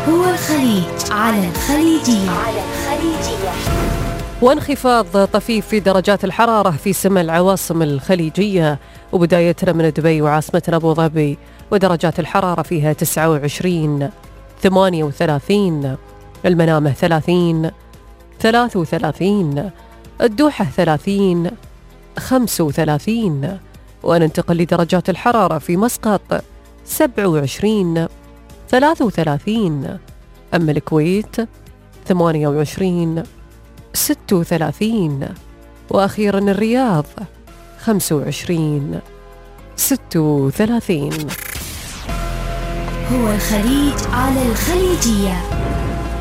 هو الخليج على الخليجية. وانخفاض طفيف في درجات الحرارة في سماء العواصم الخليجية، وبدايتنا من دبي وعاصمتنا أبو ظبي، ودرجات الحرارة فيها 29 38، المنامة 30 33، الدوحة 30 35، وننتقل لدرجات الحرارة في مسقط 27 33، أما الكويت 28 36، وأخيرا الرياض 25 36. هو الخليج على الخليجية.